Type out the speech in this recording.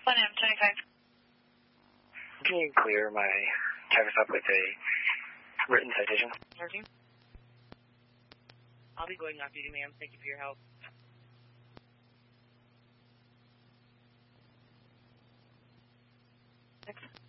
1M25. Can you clear my traffic stop with a written citation? 13. I'll be going off duty, ma'am. Thank you for your help. Next.